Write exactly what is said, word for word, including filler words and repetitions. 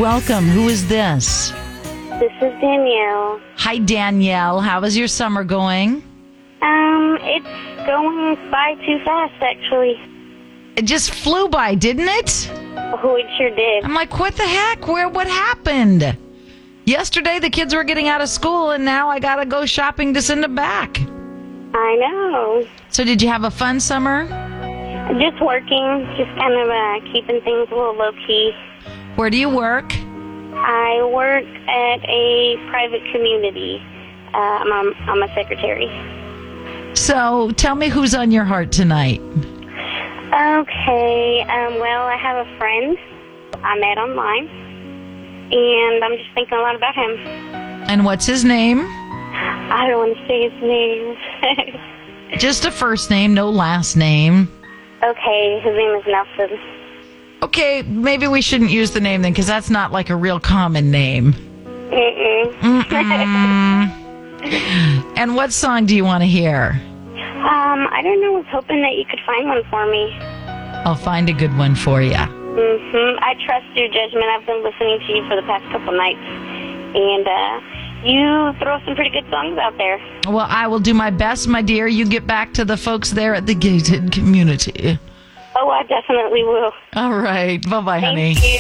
welcome. Who is this? This is Danielle. Hi, Danielle. How is your summer going? Um, it's going by too fast, actually. It just flew by, didn't it? Oh, it sure did. I'm like, what the heck? Where? What happened? Yesterday, the kids were getting out of school, and now I got to go shopping to send them back. I know. So did you have a fun summer? Just working, just kind of uh, keeping things a little low-key. Where do you work? I work at a private community. Uh, I'm, I'm, I'm a secretary. So tell me who's on your heart tonight. Okay, um, well, I have a friend I met online, and I'm just thinking a lot about him. And what's his name? I don't want to say his name. Just a first name, no last name. Okay, his name is Nelson. Okay, maybe we shouldn't use the name then, because that's not like a real common name. Mm-mm. Mm-mm. And what song do you want to hear? Um, I don't know. I was hoping that you could find one for me. I'll find a good one for you. Mm-hmm. I trust your judgment. I've been listening to you for the past couple nights, and uh, you throw some pretty good songs out there. Well, I will do my best, my dear. You get back to the folks there at the gated community. Oh, I definitely will. All right. Bye-bye, honey. Thank you.